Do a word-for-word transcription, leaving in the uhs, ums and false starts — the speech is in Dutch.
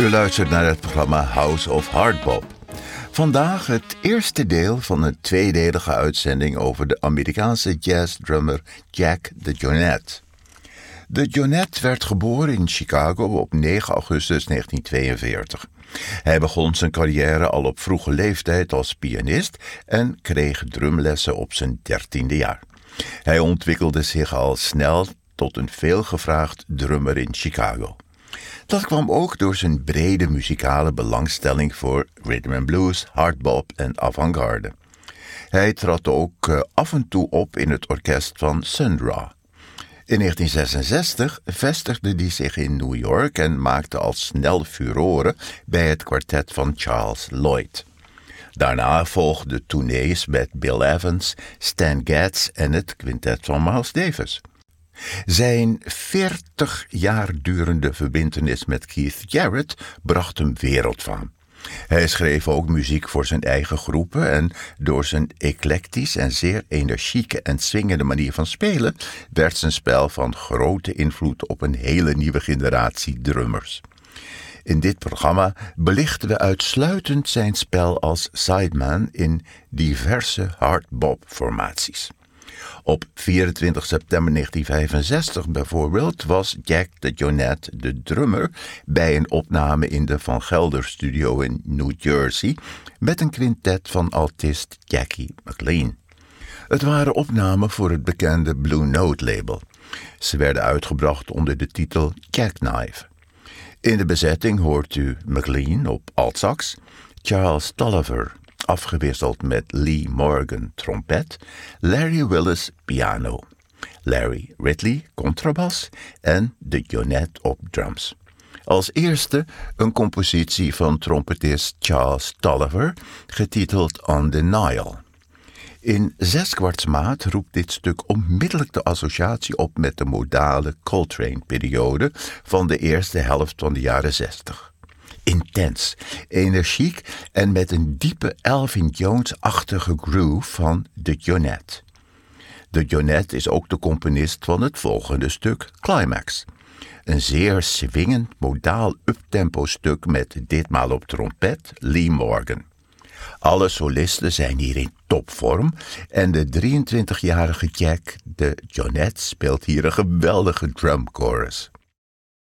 U luistert naar het programma House of Hardbop. Vandaag het eerste deel van een tweedelige uitzending over de Amerikaanse jazzdrummer Jack DeJohnette. DeJohnette werd geboren in Chicago op negen augustus negentien tweeënveertig. Hij begon zijn carrière al op vroege leeftijd als pianist en kreeg drumlessen op zijn dertiende jaar. Hij ontwikkelde zich al snel tot een veelgevraagd drummer in Chicago. Dat kwam ook door zijn brede muzikale belangstelling voor rhythm and blues, hardbop en avant-garde. Hij trad ook uh, af en toe op in het orkest van Sun Ra. In negentien zesenzestig vestigde hij zich in New York en maakte al snel furoren bij het kwartet van Charles Lloyd. Daarna volgden tournees met Bill Evans, Stan Getz en het kwintet van Miles Davis. Zijn veertig jaar durende verbintenis met Keith Jarrett bracht hem wereldfaam. Hij schreef ook muziek voor zijn eigen groepen en door zijn eclectisch en zeer energieke en swingende manier van spelen werd zijn spel van grote invloed op een hele nieuwe generatie drummers. In dit programma belichten we uitsluitend zijn spel als sideman in diverse hardbop-formaties. Op vierentwintig september negentien vijfenzestig bijvoorbeeld was Jack DeJohnette de drummer bij een opname in de Van Gelder Studio in New Jersey met een kwintet van altist Jackie McLean. Het waren opnamen voor het bekende Blue Note label. Ze werden uitgebracht onder de titel Jackknife. In de bezetting hoort u McLean op altsax, Charles Tolliver afgewisseld met Lee Morgan trompet, Larry Willis piano, Larry Ridley contrabas en DeJohnette op drums. Als eerste een compositie van trompetist Charles Tolliver, getiteld On the Nile. In zeskwartsmaat roept dit stuk onmiddellijk de associatie op met de modale Coltrane-periode van de eerste helft van de jaren zestig. Intens, energiek en met een diepe Elvin Jones-achtige groove van DeJohnette. DeJohnette is ook de componist van het volgende stuk Climax. Een zeer swingend, modaal uptempo stuk met ditmaal op trompet Lee Morgan. Alle solisten zijn hier in topvorm en de drieëntwintigjarige Jack DeJohnette speelt hier een geweldige drumchorus.